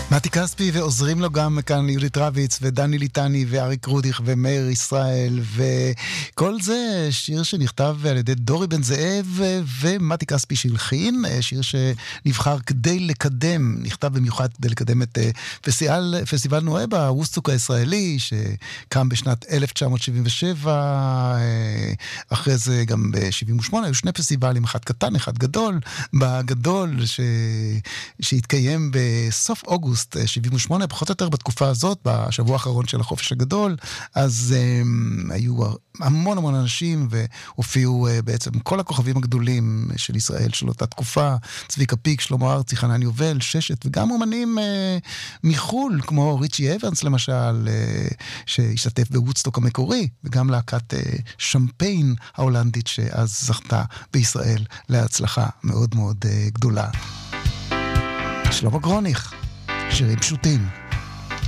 מתי כספי ועוזרים לו גם כאן יהודית רביץ ודני ליטני ואריק רודיך ומאיר ישראל, וכל זה שיר שנכתב על ידי דורי בן זאב ומתי כספי שהלחין, שיר שנבחר כדי לקדם, נכתב במיוחד כדי לקדם את פסטיבל נואבה, ווסטוק הישראלי, שקם בשנת 1977, אחרי זה גם ב-78, היו שני פסטיבלים, אחד קטן, אחד גדול, בגדול שהתקיים בסוף אוגוסט 78, פחות או יותר בתקופה הזאת, בשבוע האחרון של החופש הגדול, אז היו המון אנשים, והופיעו בעצם כל הכוכבים הגדולים של ישראל של אותה תקופה, צביקה פיק, שלמה ארצי, חנן יובל, ששת, וגם אומנים מחול, כמו ריצ'י אבנס למשל, שהשתתף בוודסטוק המקורי, וגם להקת שמפיין ההולנדית, שאז זכתה בישראל להצלחה מאוד מאוד גדולה. שלמה גרוניך, שירים פשוטים.